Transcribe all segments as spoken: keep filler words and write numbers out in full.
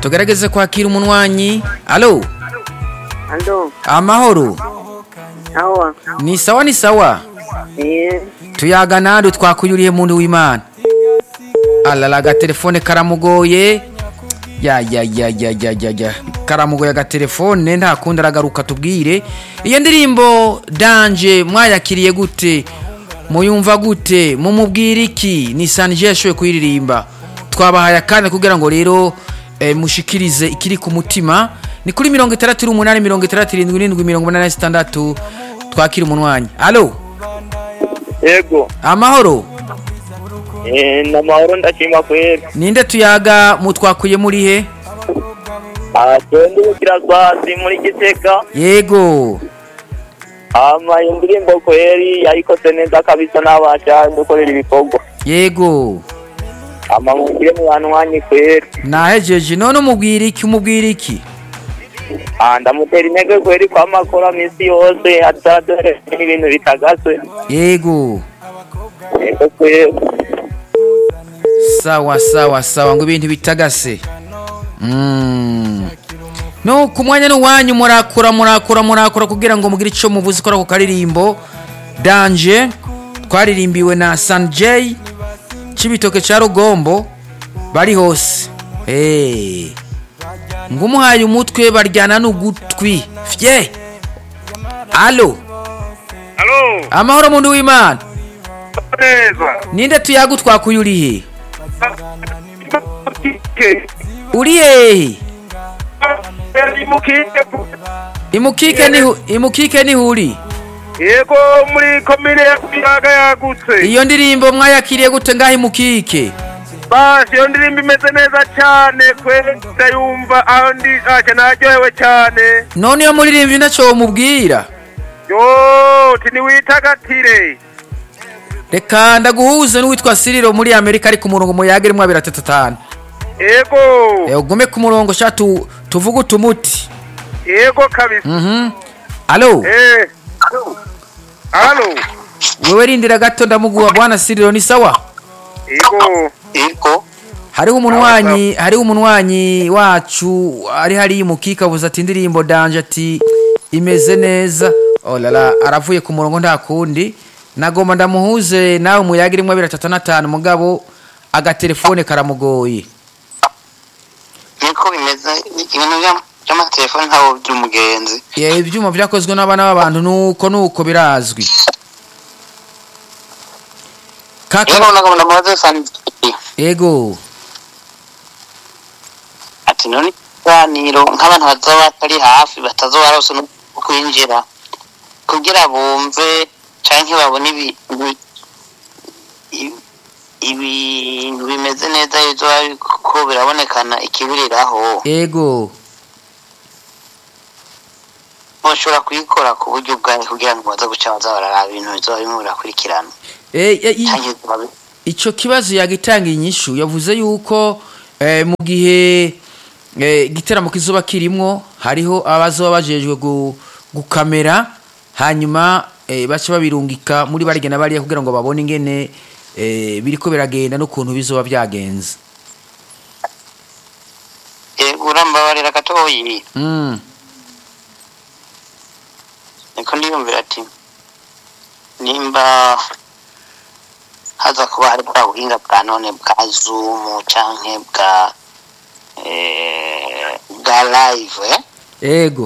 tugerageze kwakira umunwanyi. Allo Allo amahoro. Awa Ni sawa ni sawa. Eh Tuyaga nadu twakuyuriye muntu w'Imana. Alala ga telefone karamugoye. Ya ya ya ya ya ya ya. Karamugoye ga telefone nta kundi aragaruka tubwire. Iyo ndirimbo Danje mwayakiriye gute? Muyumva gute? Mumubwira iki? Ni Sanje yashoye kuyiririmba. Twabahaye akanya kugira ngo rero e, mushikirize ikiri ku mutima. Ni kuri mirongo itandatu n'umunani mirongo itandatu n'irindwi mirongo umunani na zitandatu twakira umunwanyi. Allo Yego. Amahoro. Eh namahoro ndashima kweli. Ninde tuyaga mutwakuye muri he? Ah twende kirazwazi muri Gitega. Yego. Ama indirimbo kweli yarikoze neza kabisa n'abasha ndukorera ibikorwa. Yego. Ama mugire mu banwanyi kweli. Nahejeje none umubwira iki umubwira iki? Ah ndamutera intege kweli kwa makora misi yose atadore ibintu bitagaswe. Yego. Yego kweli. Sawa sawa sawa ngo ibintu bitagase. Mm. No kumwanya no wanyu murakura murakura murakura kugira ngo mugire ico muvuze ko karirimbo Danje twaririmbiwe na Sanjay Cibitoke ca Rugombo bari hose. Eh. Ngumuhaye umutwe baryana n'ugutwi. Fye. Allo. Allo. Amahoro mundu w'Imana. Neza. Ninde tuyagu twakuyurihe? Uriye. Imukike ni imukike ni huri. Yego muri komine ya Kuyaga yagutse. Iyo ndirimbo mwayakiriye gute ngaho imukike? Basi iyo ndirimbo imeze neza cyane kweli ndayumva aho ndi aje naryohewe cyane. None yo muririmvye naco mubwira? Yo tiniwitagatire. Reka ndaguhuze n'uwitwa Siriro muri Amerika ari ku murongo muyagire mwa abiri atanu. Yego. Eh ugume ku murongo shatu tuvuga utumuti. Yego kabisa. Mhm. Allo. Eh. Allo. Wewe rindira gato ndamuguha bwana Siriro ni sawa? Yego. Yego. Hariho umunwanyi, hariho umunwanyi wacu ari hari imukika buza ati indirimbo Danje ati imeze neza. Oh la la aravuye ku murongo nta kundi. Nagomba ndamuhuze nawe muyagire mwa abiri atanu mugabo agatelefone karamugoye. Niko bimeze ibintu by'amatelefone ntawo by'umugenzi. Ye ibyuma byakozwe n'abana b'abantu nuko nuko birazwi. Kaka Yego nagomba mubaze Sanjay. Yego. Ati none baniro nk'abantu bazoba batari hafi batazobarose no kwinjira kugira bumve canke babone ibi ibi bimeze neza izo ko birabonekana ikibiriraho. Yego. Boshobora kuyikora ku buryo bwawe kugira ngo baza gucaza barara ibintu bizo bimura kurikirana. Eh ico kibazo yagitanga inyishu yavuze yuko eh, mu gihe eh, giteramo kizuba kirimwo hariho abazo bajejwe gukamera hanyuma eh, bacha babirungika muri barigena bari kugira ngo babone ingene eh, biriko biragenda no kuntu bizoba byagenze. Eh urambabarira gatoyi. Mm. Niko ndiyumvira ati nimba haza kuba hari bwa buhinga bwa none bwa Zoom canke bwa eh bwa live eh Ego.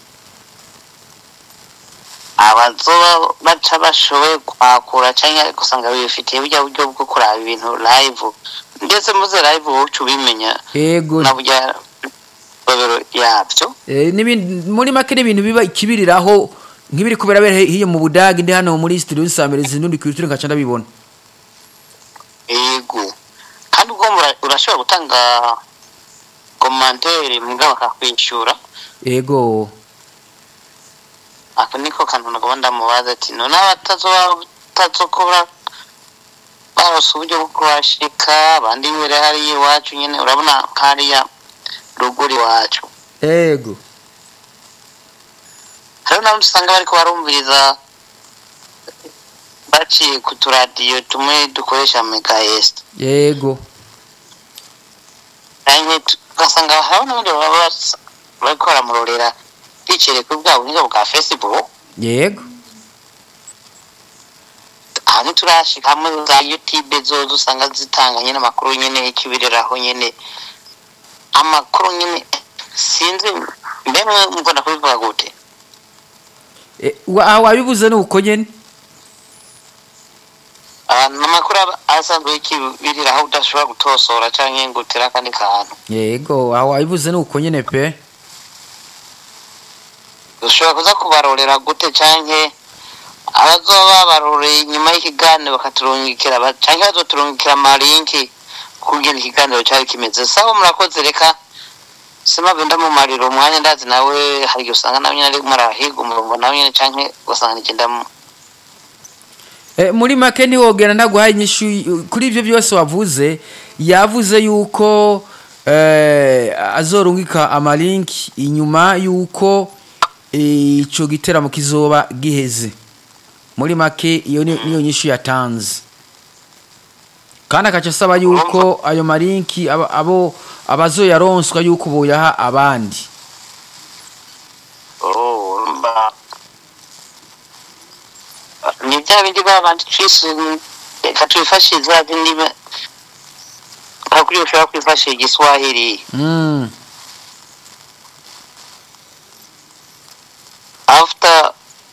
Abazoba baca bashoboye kwakura canke gusanga bifitiye burya buryo bwo kuraba ibintu live ndetse muze live ucu bimenya. Ego. Naburya babero yavyo. Eh nibindi muri make n'ibintu biba ikibiriraho nk'ibiri kubera bere hiyo mu Budagi ndi hano muri studio nsamereza indundi kwitura ngaca ndabibona. Ego. Kandi ubwo urashobora gutanga commentaire mugabo akakwishura. Ego. Ako niko kantu nagomba mubaza ati none abatazoba tazokora barose uburyo bwo kubashika abandi bere hari iwacu nyene urabona kariya ruguri wacu. Ego. Hari n'abantu usanga bariko barumviriza baciye ku turadiyo tumwe dukoresha megahertz. Yego. Canke ugasanga hari n'abandi baba bariko baramurorera biciriye kuri bwa buhinga bwa Facebook. yego aha ntiturashika hamwe za YouTube zozo usanga zitanga nyene amakuru nyene ikibireraho nyene amakuru nyene sinzi mbemwe mbona kubivuga gute. Eh, wa wabibuze nuko nyene amakuru asanzwe ikibiriraho udashobora gutosora canke ngutera kandi kantu. yego aho wabibuze nuko nyene pe ushobora kuza kubarorera gute canke abazoba baroreye nyuma y'ikiganiro bakaturungikira canke bazoturungikira amalinki kugira ikiganiro cyari kimeze. Sawa murakoze reka sima benda mu mariro umwanya ndazi nawe hari usanga namwe ari marahiga umurongo nawe nyene canke usanga nigenda mu Eh, muri make ni wogera ndaguhaye inyishu kuri ivyo byose wavuze. Yavuze yuko eh, azorungika amalinki inyuma yuko ico giteramo kizoba giheze. Muri make iyo niyo nyishu yatanze, kandi akaca asaba yuko ayo malinki abo, abo abazoyaronswa yuko boyaha abandi. oh mba ni bya bindi babandi twese reka twifashiza bindi bakuri ushobora kwifashisha igiswahili. mm. after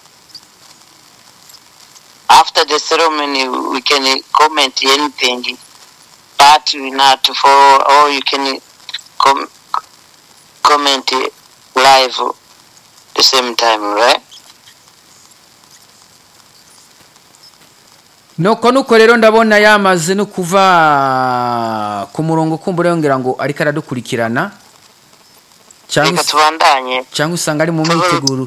after the ceremony we can comment anything but we not for or you can com comment live the same time, right? Noko nuko rero ndabona yamaze no kuva ku murongo kumbure yongera ngo ariko aradukurikirana cyangwa tubandanye cyangwa usanga ari mu miteguro.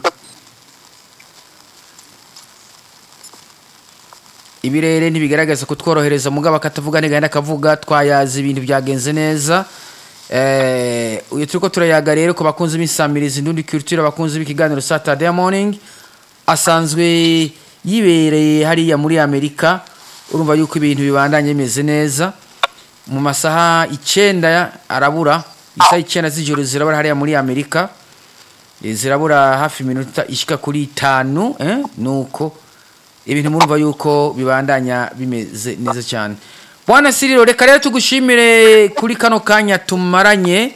Ibirere ntibigaragaza ko tworohereza mugaba katavuga neganda kavuga twayaza ibintu byagenze neza. Eh uyu turiko turayaga rero ko bakunze imisamiriza indundi culture bakunze bikiganiro Saturday morning asanzwe yibereye hariya muri Amerika. Urumva yuko ibintu bibandanye bimeze neza. Mu masaha icenda arabura isaha icenda z'ijoro zirabura hariya muri Amerika. E, zirabura hafi minota ishika kuri itanu eh nuko ibintu murumva yuko bibandanya bimeze neza cyane. Bwana Siriro reka rero tugushimire kuri kano kanya tumaranye.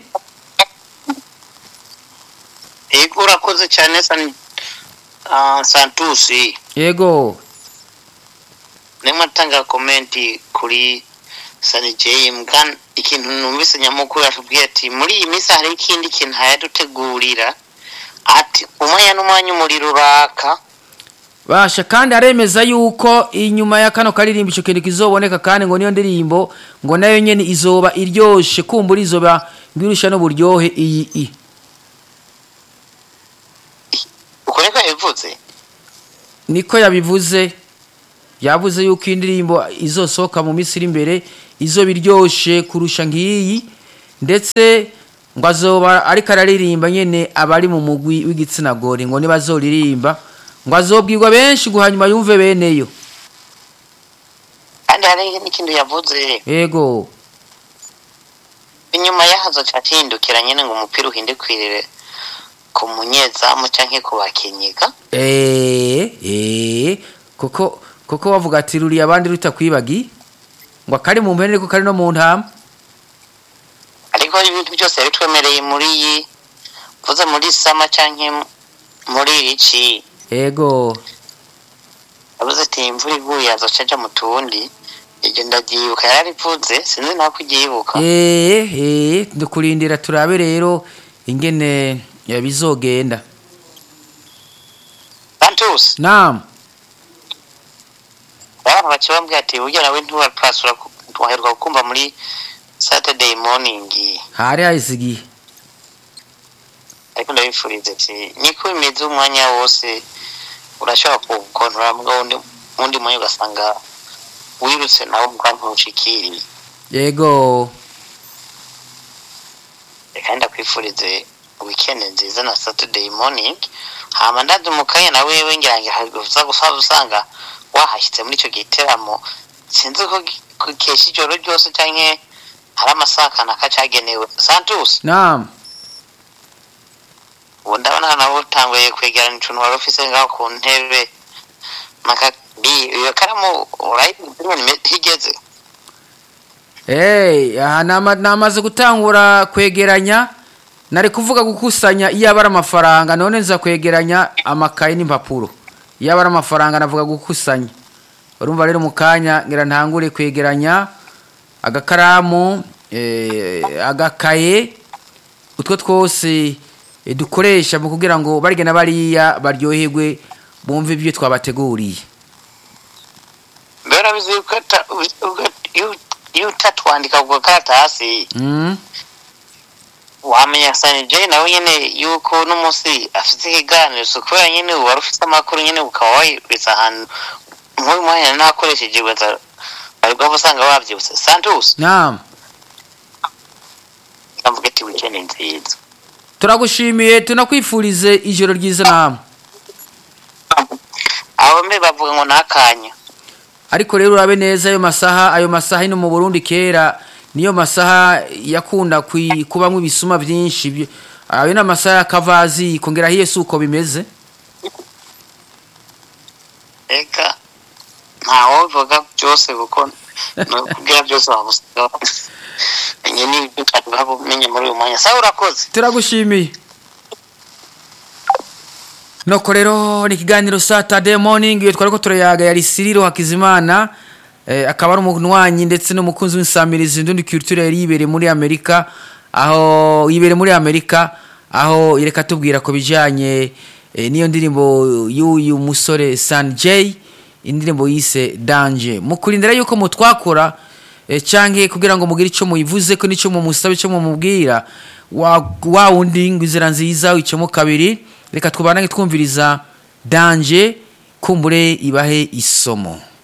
Ego urakoze cyane san uh, Santusi. Yego. Nema tanga komenti kuri Sani J mgan ikintu numvise nyamukuru yatubwiye ati muri iyi minsi hari ikindi kintu hayadutegurira ati umwanya n'umwanya umuriro uraka. Basha kandi aremeza yuko inyuma ya kano karirimbo ico kintu kizoboneka kandi ngo niyo ndirimbo ngo nayo nyene izoba iryoshe kumbura izoba ngirusha no buryohe iyi i. Ukoreka yavuze niko yabivuze. Yavuze yuko indirimbo izosoka mu Misiri imbere izoba iryoshe kurusha ngiyi, ndetse ngo azoba ariko araririmba nyene abari mu mugwi w'igitsina gore ngo nibazoririmba ngo azobwirwa benshi guhanyuma yumve beneyo. kandi hari n'ikintu yavuze. Yego. Inyuma yahazo cyatindukira nyene ngo umupira uhinde kwirire ku munyezamu canke ku bakinyiga. Eh eh koko koko bavuga ati ruri abandi rutakwibagi ngo akari mu mpene ko kari no mu ntama. Ariko ibintu byose bitwemereye muri yi vuze muri sama canke muri iki. Yego. Abuze ati imvura iguye azocaja mu tundi ije ndagyibuka yarivuze sinzi nako igibuka. Eh eh ndukurindira turabe rero ingene yabizogenda. Santos. Naam. Abantu bakibambye ati burya nawe ntuwa pasura twaheruka kumva muri Saturday morning. Hari ayizigi. Ariko ndabifurize ati niko imeze umwanya wose urashobora kukontora mundi mundi moyo gasanga wirutse nawo mukwantu ushikiri. Yego. Reka ndakwifurize weekend nziza na Saturday morning. Hama ndadumukanye na wewe ngirange haguza gusaba usanga wahashitse muri ico giteramo sinzi ko kesha ijoro ryose canke hari amasaha kanaka cagenewe. Santos naam ubu ndabona nawe utanguye kwegerana ikintu wari ufise ngaho ku ntebe maka bi iyo karamu right higeze. Eh, aha nama namaze gutangura kwegeranya nari kuvuga gukusanya iyo abara amafaranga none nza kwegeranya amakaye n'impapuro. Iyo abara amafaranga navuga gukusanya. Urumva rero mukanya ngira ntangure kwegeranya agakaramu eh agakaye utwo twose e, dukoresha mu kugira ngo barige na bariya baryoherwe bumve ibyo twabateguriye. Mbera bizukata iyo tatwandika ku karatasi. Mm. Wamenya Sanjay nawe nyene yuko no musi afite ikiganiro sokora nyene wari ufite amakuru nyene ukaba wayibitsa ahantu nk'uyu mwanya nakoresheje weza ariko usanga wavyibutse. Santos Naam. ndavuga ati weekend nziza. Turagushimiye tunakwifurize ijoro ryiza namwe. Abo mbe bavuga ngo nakanya. Ariko rero urabe neza ayo masaha ayo masaha ino mu Burundi kera niyo masaha yakunda kubamwe ibisuma byinshi. Ayo na masaha kavazi kongera hiye suko bimeze. Eka ntawo vuga byose kuko no kugira byose babusiga. Nyene bikatuba bumenye muri uyu mwanya. Sawa urakoze. Turagushimiye. Noko rero ni kiganiro Saturday morning iyo twariko turayaga yari Siriro Hakizimana eh, akaba ari umuntu wanyi ndetse n'umukunzi w'insamirizi ndundi culture yari ibere muri Amerika aho ibere muri Amerika aho ireka tubwira ko bijanye eh, niyo ndirimbo y'uyu musore Sanjay indirimbo yise Danger mukurindira yuko mutwakora eh, canke kugira ngo mugire ico muyivuze ko nico mu musabe cyo mu mubwira wa wa undi ngizira nziza wicemo kabiri reka twubanange twumviriza Danger kumbure ibahe isomo.